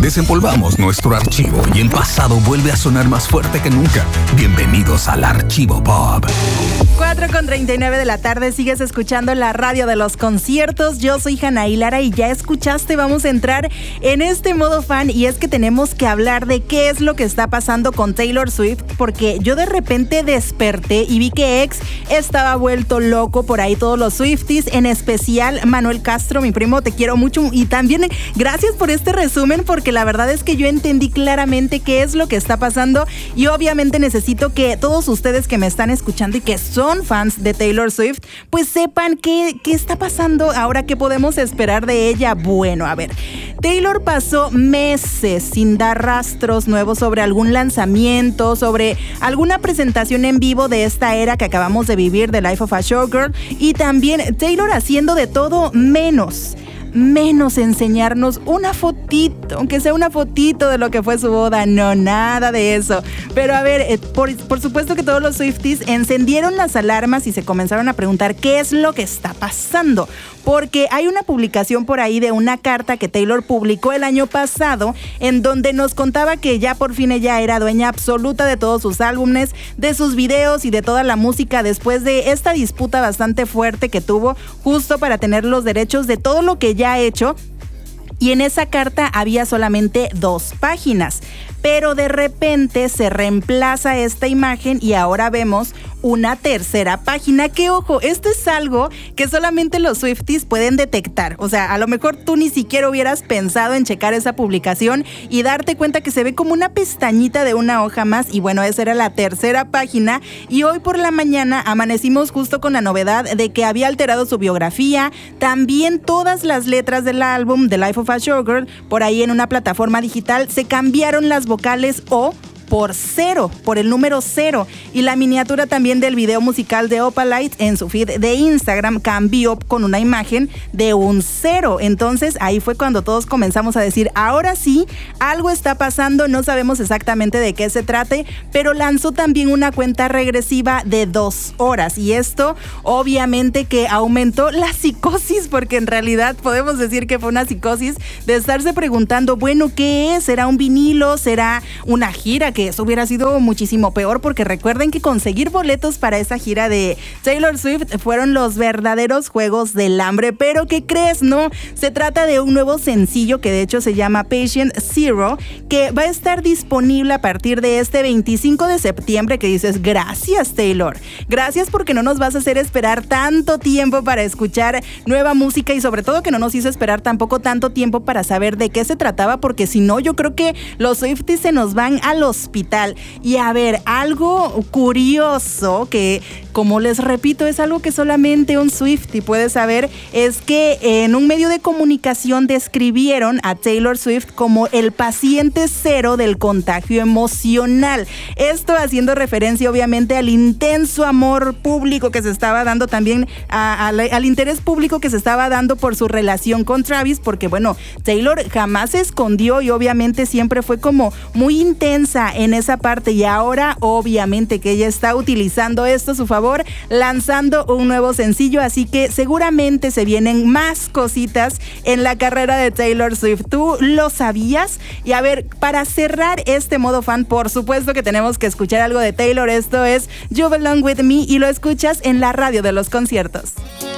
Desempolvamos nuestro archivo y el pasado vuelve a sonar más fuerte que nunca. Bienvenidos al Archivo Pop. 4:39 de la tarde, sigues escuchando la radio de los conciertos. Yo soy Hanaí Lara y ya escuchaste, vamos a entrar en este modo fan y es que tenemos que hablar de qué es lo que está pasando con Taylor Swift, porque yo de repente desperté y vi que X estaba vuelto loco por ahí, todos los Swifties, en especial Manuel Castro, mi primo, te quiero mucho y también gracias por este resumen, porque la verdad es que yo entendí claramente qué es lo que está pasando y obviamente necesito que todos ustedes que me están escuchando y que son fans de Taylor Swift, pues sepan qué está pasando ahora, qué podemos esperar de ella. Bueno, a ver, Taylor pasó meses sin dar rastros nuevos sobre algún lanzamiento, sobre alguna presentación en vivo de esta era que acabamos de vivir, The Life of a Showgirl, y también Taylor haciendo de todo menos enseñarnos una fotito, aunque sea una fotito de lo que fue su boda. No, nada de eso. Pero a ver, por supuesto que todos los Swifties encendieron las alarmas y se comenzaron a preguntar qué es lo que está pasando, porque hay una publicación por ahí de una carta que Taylor publicó el año pasado en donde nos contaba que ya por fin ella era dueña absoluta de todos sus álbumes, de sus videos y de toda la música después de esta disputa bastante fuerte que tuvo justo para tener los derechos de todo lo que ya ha hecho. Y en esa carta había solamente 2 páginas, pero de repente se reemplaza esta imagen y ahora vemos una tercera página. Que ojo, esto es algo que solamente los Swifties pueden detectar. O sea, a lo mejor tú ni siquiera hubieras pensado en checar esa publicación y darte cuenta que se ve como una pestañita de una hoja más. Y bueno, esa era la tercera página. Y hoy por la mañana amanecimos justo con la novedad de que había alterado su biografía, también todas las letras del álbum The Life of a Showgirl, por ahí en una plataforma digital se cambiaron las vocales O por 0, por el número 0, y la miniatura también del video musical de Opalite en su feed de Instagram cambió con una imagen de un 0. Entonces ahí fue cuando todos comenzamos a decir, ahora sí, algo está pasando, no sabemos exactamente de qué se trate, pero lanzó también una cuenta regresiva de 2 horas y esto obviamente que aumentó la psicosis, porque en realidad podemos decir que fue una psicosis de estarse preguntando, bueno, ¿qué es? ¿Será un vinilo? ¿Será una gira? Que eso hubiera sido muchísimo peor, porque recuerden que conseguir boletos para esa gira de Taylor Swift fueron los verdaderos juegos del hambre. Pero ¿qué crees? No, se trata de un nuevo sencillo que de hecho se llama Patient Zero, que va a estar disponible a partir de este 25 de septiembre, que dices, gracias Taylor, gracias porque no nos vas a hacer esperar tanto tiempo para escuchar nueva música y sobre todo que no nos hizo esperar tampoco tanto tiempo para saber de qué se trataba, porque si no yo creo que los Swifties se nos van al hospital. Y a ver, algo curioso que, como les repito, es algo que solamente un Swiftie puede saber, es que en un medio de comunicación describieron a Taylor Swift como el paciente cero del contagio emocional. Esto haciendo referencia obviamente al intenso amor público que se estaba dando también, al interés público que se estaba dando por su relación con Travis, porque bueno, Taylor jamás se escondió y obviamente siempre fue como muy intensa en esa parte, y ahora obviamente que ella está utilizando esto a su favor, lanzando un nuevo sencillo, así que seguramente se vienen más cositas en la carrera de Taylor Swift. ¿Tú lo sabías? Y a ver, para cerrar este modo fan, por supuesto que tenemos que escuchar algo de Taylor. Esto es You Belong With Me y lo escuchas en la radio de los conciertos.